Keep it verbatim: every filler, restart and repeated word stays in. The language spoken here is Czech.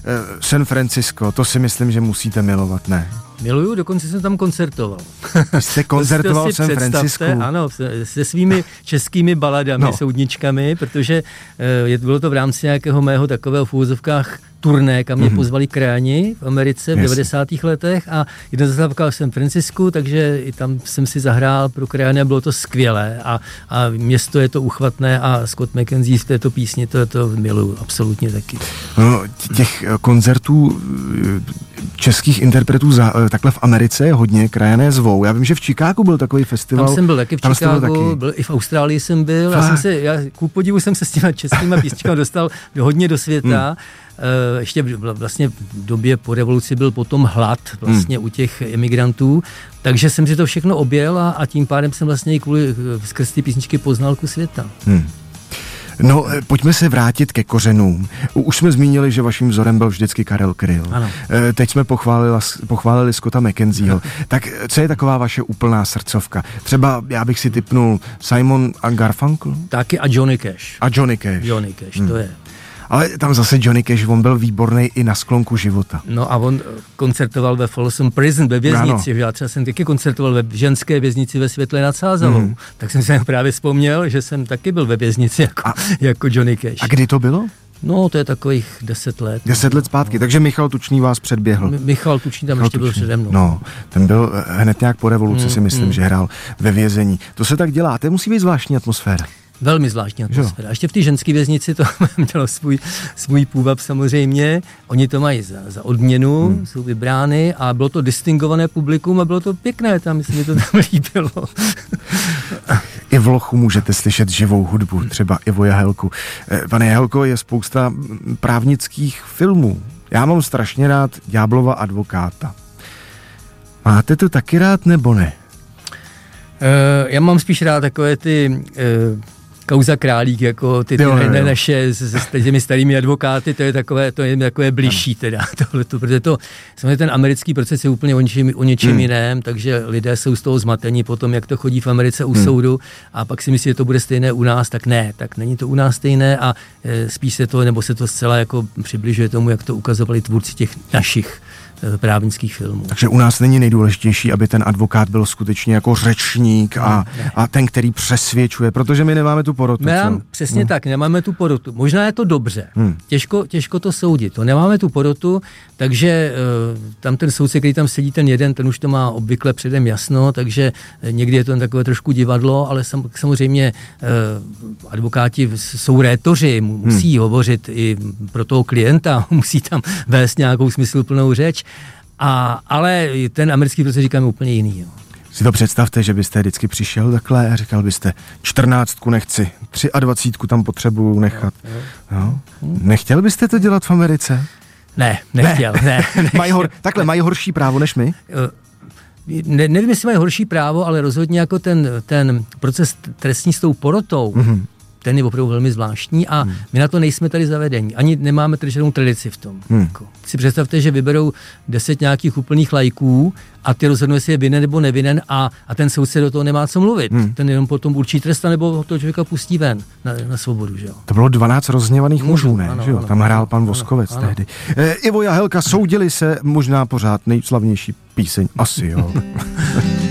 San Francisco, to si myslím, že musíte milovat, ne? Miluju, dokonce jsem tam koncertoval. Jste koncertoval v San Francisku? Ano, se svými českými baladami, no. soudničkami, protože je, bylo to v rámci nějakého mého takového v úvozovkách turné, kam mě mm-hmm. pozvali krajani v Americe v devadesátých letech a jedna zastávka v San Francisku, takže i tam jsem si zahrál pro krajany a bylo to skvělé a, a město je to uchvatné a Scott McKenzie v této písni to, to miluju absolutně taky. No, těch koncertů českých interpretů za, takhle v Americe je hodně, krajané zvou. Já vím, že v Chicagu byl takový festival. Tam jsem byl taky v tam Chicagu, byl, taky. byl i v Austrálii jsem byl. Já jsem se, já, ku podivu jsem se s těma českýma písničkami dostal hodně do světa. Hmm. Uh, ještě vlastně v době po revoluci byl potom hlad vlastně hmm. u těch emigrantů, takže jsem si to všechno objel a, a tím pádem jsem vlastně i kvůli skrz ty písničky poznal kus světa. Hmm. No, pojďme se vrátit ke kořenům. Už jsme zmínili, že vaším vzorem byl vždycky Karel Kryl. Ano. Teď jsme pochválili, pochválili Scotta McKenzieho. Tak co je taková vaše úplná srdcovka? Třeba já bych si tipnul Simon a Garfunkel? Taky a Johnny Cash. A Johnny Cash. Johnny Cash, hmm. to je. Ale tam zase Johnny Cash, on byl výborný i na sklonku života. No a on koncertoval ve Folsom Prison, ve věznici. Ano. Já třeba jsem taky koncertoval ve ženské věznici ve Světle nad Sázavou. Mm. Tak jsem si právě vzpomněl, že jsem taky byl ve věznici jako, a, jako Johnny Cash. A kdy to bylo? No, to je takových deset let. Deset let zpátky, no. Takže Michal Tučný vás předběhl. M- Michal Tučný tam Michal ještě Tučný. byl přede mnou. No, ten byl hned nějak po revoluci, mm, si myslím, mm. že hrál ve vězení. To se tak dělá, to musí být zvláštní atmosféra. Velmi zvláštní atmosféra. A ještě v té ženské věznici to mělo svůj, svůj půvab samozřejmě. Oni to mají za, za odměnu, hmm. jsou vybrány a bylo to distingované publikum a bylo to pěkné, tam se mi to tam líbilo. I v Lochu můžete slyšet živou hudbu, třeba Ivo Jahelku. Pane Jahelko, je spousta právnických filmů. Já mám strašně rád Ďáblova advokáta. Máte to taky rád, nebo ne? Uh, já mám spíš rád takové ty... Uh, Kauza Králík, jako ty, ty jo, jo. naše s, s těmi starými advokáty, to je takové, to je takové bližší teda tohleto, protože to, samozřejmě ten americký proces je úplně o něčem, o něčem hmm. jiném, takže lidé jsou z toho zmatení potom, jak to chodí v Americe u hmm. soudu a pak si myslí, že to bude stejné u nás, tak ne, tak není to u nás stejné a e, spíš se to, nebo se to zcela jako přibližuje tomu, jak to ukazovali tvůrci těch našich právnických filmů. Takže u nás není nejdůležitější, aby ten advokát byl skutečně jako řečník a, a ten, který přesvědčuje, protože my nemáme tu porotu. Mám, přesně hmm. tak, nemáme tu porotu. Možná je to dobře. Hmm. Těžko, těžko to soudit. To nemáme tu porotu, takže uh, tam ten soudce, který tam sedí, ten jeden, ten už to má obvykle předem jasno, takže někdy je to takové trošku divadlo, ale sam, samozřejmě uh, advokáti jsou rétoři, musí hmm. hovořit i pro toho klienta, musí tam vést nějakou smysluplnou řeč. A, ale ten americký proces říkáme úplně jiný. Jo. Si to představte, že byste vždycky přišel takhle a říkal byste čtrnáctku nechci, třiadvacítku tam potřebuju nechat. Jo, jo. Jo. Nechtěl byste to dělat v Americe? Ne, nechtěl. Ne. ne nechtěl. Mají hor, takhle mají horší právo než my? Ne, nevím, jestli mají horší právo, ale rozhodně jako ten, ten proces trestní s tou porotou, mm-hmm. ten je opravdu velmi zvláštní a hmm. my na to nejsme tady zavedení. Ani nemáme tady žádnou tradici v tom. Hmm. Jako. Si představte, že vyberou deset nějakých úplných lajků a ty rozhodnou, jestli je vinen nebo nevinen a, a ten soudce do toho nemá co mluvit. Hmm. Ten jenom potom určí tresta nebo toho člověka pustí ven na, na svobodu. Že jo? To bylo dvanáct rozhněvaných mužů, ne? Ano, že jo? Ano, Tam hrál pan ano, Voskovec ano. tehdy. E, Ivo Jahelka, soudili se možná pořád nejslavnější píseň. Asi jo.